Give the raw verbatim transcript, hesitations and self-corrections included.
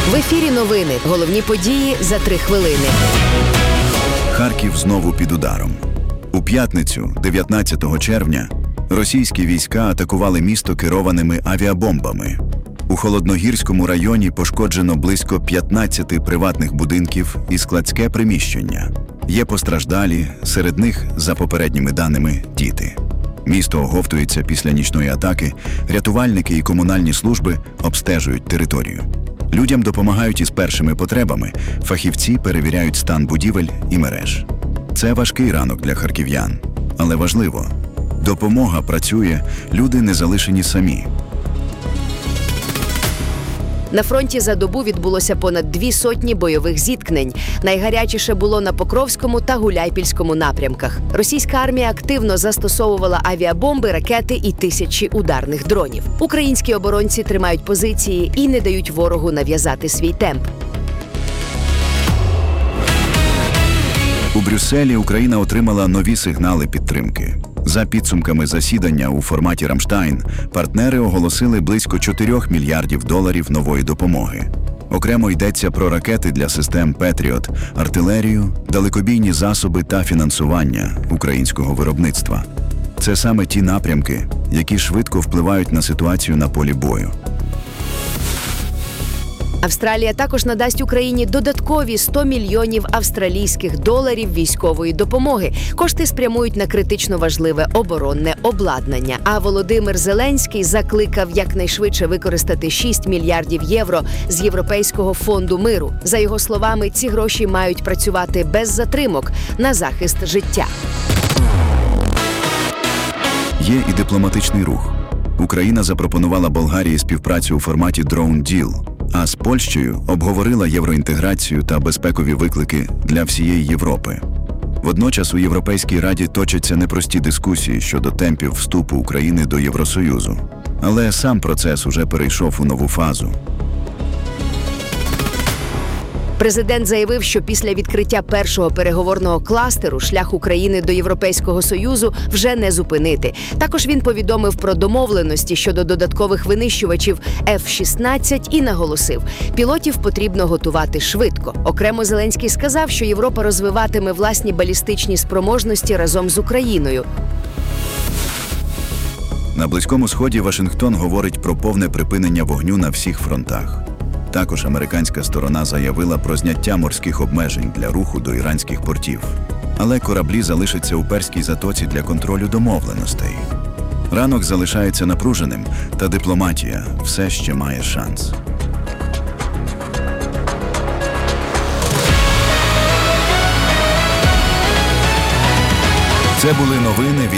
В ефірі новини. Головні події за три хвилини. Харків знову під ударом. У п'ятницю, дев'ятнадцятого червня, російські війська атакували місто керованими авіабомбами. У Холодногірському районі пошкоджено близько п'ятнадцяти приватних будинків і складське приміщення. Є постраждалі, серед них, за попередніми даними, діти. Місто оговтується після нічної атаки, рятувальники і комунальні служби обстежують територію. Людям допомагають із першими потребами, фахівці перевіряють стан будівель і мереж. Це важкий ранок для харків'ян, але важливо – допомога працює, люди не залишені самі. На фронті за добу відбулося понад дві сотні бойових зіткнень. Найгарячіше було на Покровському та Гуляйпільському напрямках. Російська армія активно застосовувала авіабомби, ракети і тисячі ударних дронів. Українські оборонці тримають позиції і не дають ворогу нав'язати свій темп. У Брюсселі Україна отримала нові сигнали підтримки. За підсумками засідання у форматі «Рамштайн», партнери оголосили близько чотирьох мільярдів доларів нової допомоги. Окремо йдеться про ракети для систем «Петріот», артилерію, далекобійні засоби та фінансування українського виробництва. Це саме ті напрямки, які швидко впливають на ситуацію на полі бою. Австралія також надасть Україні додаткові сто мільйонів австралійських доларів військової допомоги. Кошти спрямують на критично важливе оборонне обладнання. А Володимир Зеленський закликав якнайшвидше використати шість мільярдів євро з Європейського фонду миру. За його словами, ці гроші мають працювати без затримок на захист життя. Є і дипломатичний рух. Україна запропонувала Болгарії співпрацю у форматі «Drone Deal», а з Польщею обговорила євроінтеграцію та безпекові виклики для всієї Європи. Водночас у Європейській Раді точаться непрості дискусії щодо темпів вступу України до Євросоюзу. Але сам процес уже перейшов у нову фазу. Президент заявив, що після відкриття першого переговорного кластеру шлях України до Європейського Союзу вже не зупинити. Також він повідомив про домовленості щодо додаткових винищувачів еф шістнадцять і наголосив, пілотів потрібно готувати швидко. Окремо Зеленський сказав, що Європа розвиватиме власні балістичні спроможності разом з Україною. На Близькому Сході Вашингтон говорить про повне припинення вогню на всіх фронтах. Також американська сторона заявила про зняття морських обмежень для руху до іранських портів. Але кораблі залишаться у Перській затоці для контролю домовленостей. Ранок залишається напруженим, та дипломатія все ще має шанс. Це були новини від